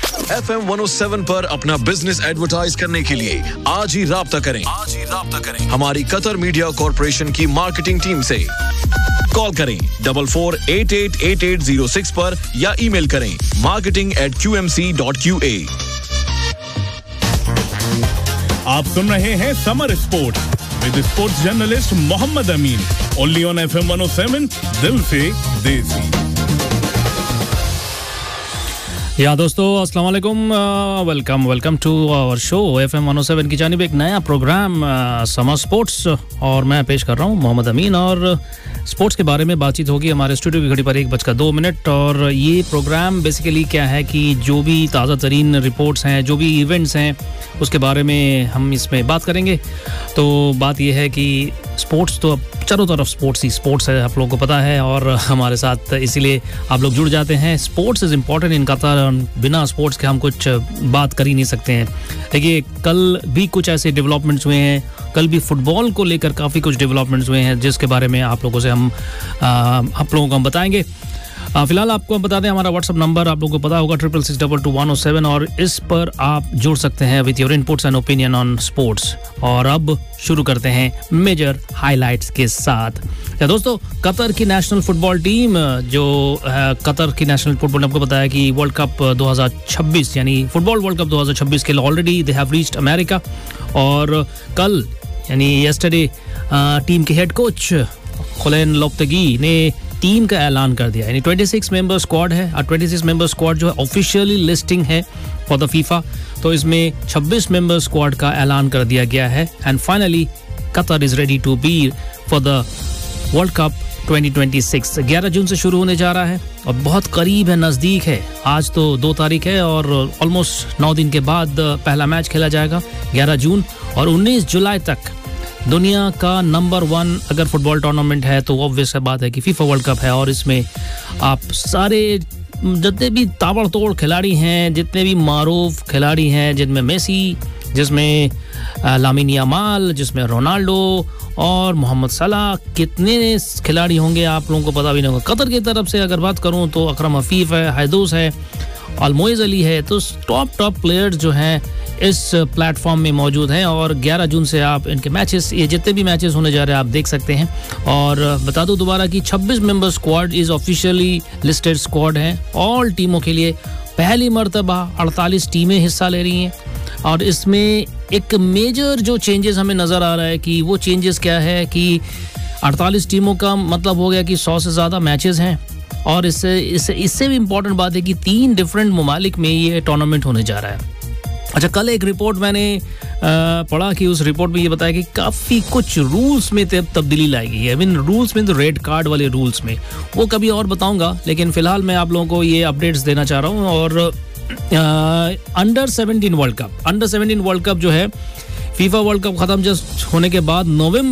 FM 107 पर अपना business advertise करने के लिए आज ही राब्ता करें हमारी कतर मीडिया कॉर्पोरेशन की मार्केटिंग टीम से। कॉल करें 44888806 पर या ईमेल करें marketing@qmc.qa। आप सुन रहे हैं summer sports with sports journalist Mohammad Amin, only on FM 107, दिल से देसी। या दोस्तों अस्सलाम वालेकुम, welcome to our show FM 107 की जानिब एक नया प्रोग्राम समर स्पोर्ट्स, और मैं पेश कर रहा हूँ मोहम्मद अमीन। और स्पोर्ट्स के बारे में बातचीत होगी हमारे स्टूडियो की घड़ी पर 1:02। और ये प्रोग्राम बेसिकली क्या है कि जो भी ताज़ा तरीन रिपोर्ट्स हैं, जो भी इवेंट्स हैं, उसके बारे में हम इसमें बात करेंगे। तो बात यह है कि स्पोर्ट्स तो अब चारों तरफ स्पोर्ट्स ही स्पोर्ट्स है, आप लोगों को पता है, और हमारे साथ इसीलिए आप लोग जुड़ जाते हैं। Sports is important in Qatar, बिना स्पोर्ट्स के हम कुछ बात कर ही नहीं सकते हैं। देखिए कल भी कुछ ऐसे डेवलपमेंट्स हुए हैं, कल भी फुटबॉल को लेकर काफ़ी कुछ डेवलपमेंट्स हुए हैं जिसके बारे में आप लोगों को हम बताएंगे। फिलहाल आपको हम बता दें हमारा व्हाट्सएप नंबर आप लोगों को पता होगा 66622107, और इस पर आप जुड़ सकते हैं with your inputs and opinion on sports. और अब शुरू करते हैं मेजर हाइलाइट्स के साथ। या दोस्तों, कतर की नेशनल फुटबॉल टीम कतर की नेशनल फुटबॉल आपको बताया कि वर्ल्ड कप 2026 यानी फुटबॉल वर्ल्ड कप 2026 के लिए already they have reached America. और कल यानी यस्टरडे टीम के हेड कोच खुलैन लोपेटेगी ने टीम का ऐलान कर दिया। यानी 26 मेंबर स्क्वाड है, और 26 मेंबर स्क्वाड जो है ऑफिशियली लिस्टिंग है फॉर द फीफा। तो इसमें 26 मेंबर स्क्वाड का ऐलान कर दिया गया है। And finally Qatar is ready to be for the world cup 2026। 11 जून से शुरू होने जा रहा है और बहुत करीब है, नज़दीक है। आज तो 2 तारीख है और ऑलमोस्ट 9 दिन के बाद पहला मैच खेला जाएगा 11 जून। और 19 जुलाई तक दुनिया का नंबर 1 अगर फुटबॉल टूर्नामेंट है तो ऑब्वियस बात है कि फीफा वर्ल्ड कप है। और इसमें आप सारे जितने भी ताबड़तोड़ खिलाड़ी हैं, जितने भी मारूफ खिलाड़ी हैं, जिनमें मेसी, जिसमें लामिन यामाल, जिसमें रोनाल्डो और मोहम्मद सलाह, कितने खिलाड़ी होंगे आप लोगों को पता भी नहीं होगा। कतर की तरफ से अगर बात करूं तो अकरम हफीफ है, हैदूस है, अलमोइज अली है। तो टॉप प्लेयर्स जो हैं इस प्लेटफॉर्म में मौजूद हैं। और 11 जून से आप इनके मैचेस, ये जितने भी मैचेस होने जा रहे हैं आप देख सकते हैं। और बता दूं दोबारा कि 26 member squad is officially listed squad है। ऑल टीमों के लिए पहली मर्तबा 48 टीमें हिस्सा ले रही हैं। और इसमें एक मेजर जो चेंजेस हमें नज़र आ रहा है कि वो चेंजेस क्या है कि 48 टीमों का मतलब हो गया कि 100 से ज़्यादा मैचेस हैं। और इससे भी इम्पोर्टेंट बात है कि 3 डिफरेंट ममालिक में ये टूर्नामेंट होने जा रहा है। अच्छा, कल एक रिपोर्ट मैंने पढ़ा कि उस रिपोर्ट में ये बताया कि काफ़ी कुछ रूल्स में तब्दीली लाई गई है। आई मीन रूल्स में तो रेड कार्ड वाले रूल्स में, वो कभी और बताऊंगा, लेकिन फ़िलहाल मैं आप लोगों को ये अपडेट्स देना चाह रहा हूँ। और अंडर 17 वर्ल्ड कप जो है, फीफा वर्ल्ड कप ख़त्म जस्ट होने के बाद नवंबर